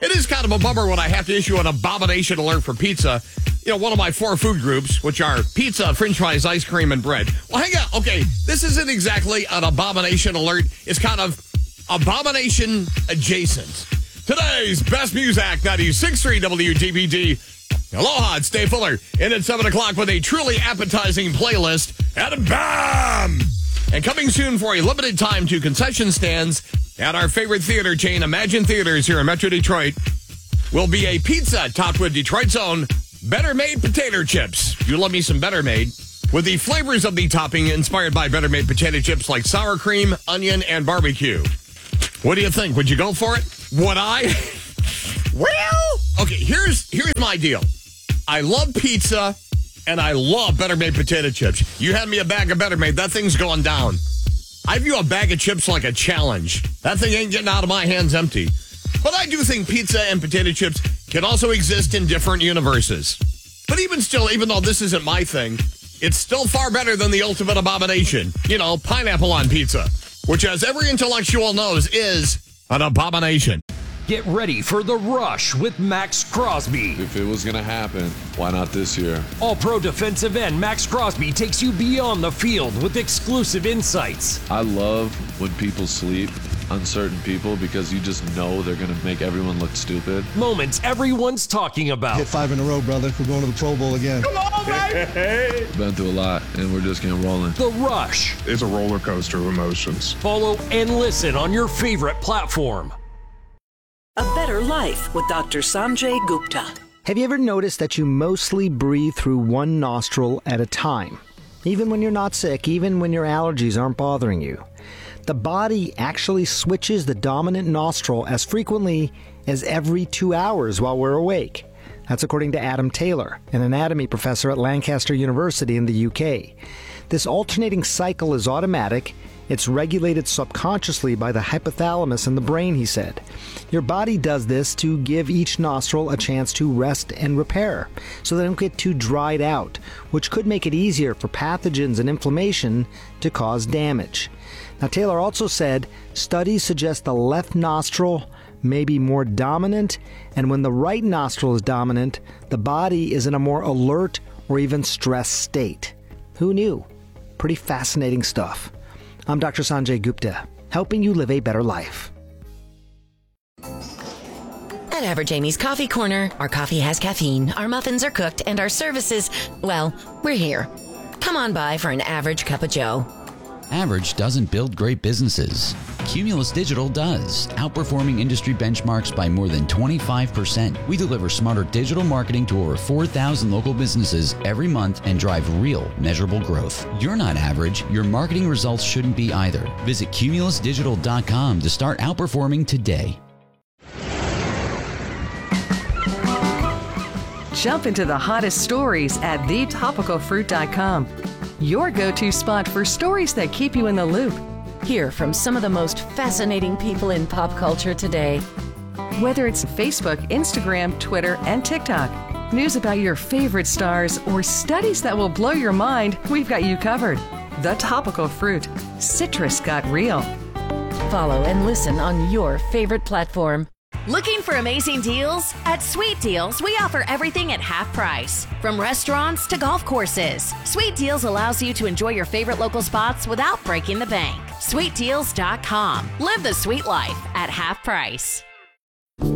It is kind of a bummer when I have to issue an abomination alert for pizza. You know, one of my 4 food groups, which are pizza, french fries, ice cream, and bread. Well, hang on. Okay, this isn't exactly an abomination alert. It's kind of abomination adjacent. Today's Best Music Act, 96.3 WGBD. Aloha, it's Dave Fuller. In at 7 o'clock with a truly appetizing playlist. And bam! And coming soon for a limited time to concession stands at our favorite theater chain, Imagine Theaters here in Metro Detroit, will be a pizza topped with Detroit's own Better Made potato chips. You love me some Better Made. With the flavors of the topping inspired by Better Made potato chips like sour cream, onion, and barbecue. What do you think? Would you go for it? Would I? Well, okay, here's my deal. I love pizza, and I love Better Made potato chips. You hand me a bag of Better Made, that thing's going down. I view a bag of chips like a challenge. That thing ain't getting out of my hands empty. But I do think pizza and potato chips can also exist in different universes. But even still, even though this isn't my thing, it's still far better than the ultimate abomination. You know, pineapple on pizza, which, as every intellectual knows, is an abomination. Get ready for The Rush with Max Crosby. If it was going to happen, why not this year? All-pro defensive end Max Crosby takes you beyond the field with exclusive insights. I love when people sleep, uncertain people, because you just know they're going to make everyone look stupid. Moments everyone's talking about. Hit 5 in a row, brother. We're going to the Pro Bowl again. Come on, baby! Been through a lot, and we're just getting rolling. The Rush. It's a roller coaster of emotions. Follow and listen on your favorite platform. A Better Life with Dr. Sanjay Gupta. Have you ever noticed that you mostly breathe through one nostril at a time? Even when you're not sick, even when your allergies aren't bothering you. The body actually switches the dominant nostril as frequently as every 2 hours while we're awake. That's according to Adam Taylor, an anatomy professor at Lancaster University in the UK. This alternating cycle is automatic. It's regulated subconsciously by the hypothalamus in the brain, he said. Your body does this to give each nostril a chance to rest and repair, so they don't get too dried out, which could make it easier for pathogens and inflammation to cause damage. Now, Taylor also said studies suggest the left nostril may be more dominant, and when the right nostril is dominant, the body is in a more alert or even stressed state. Who knew? Pretty fascinating stuff. I'm Dr. Sanjay Gupta, helping you live a better life. At Average Amy's Coffee Corner, our coffee has caffeine, our muffins are cooked, and our services, well, we're here. Come on by for an average cup of joe. Average doesn't build great businesses. Cumulus Digital does, outperforming industry benchmarks by more than 25%. We deliver smarter digital marketing to over 4,000 local businesses every month and drive real, measurable growth. You're not average. Your marketing results shouldn't be either. Visit cumulusdigital.com to start outperforming today. Jump into the hottest stories at thetopicalfruit.com. Your go-to spot for stories that keep you in the loop. Hear from some of the most fascinating people in pop culture today. Whether it's Facebook, Instagram, Twitter, and TikTok, news about your favorite stars, or studies that will blow your mind, we've got you covered. The Topical Fruit. Citrus got real. Follow and listen on your favorite platform. Looking for amazing deals? At Sweet Deals, we offer everything at half price. From restaurants to golf courses, Sweet Deals allows you to enjoy your favorite local spots without breaking the bank. SweetDeals.com. Live the sweet life at half price.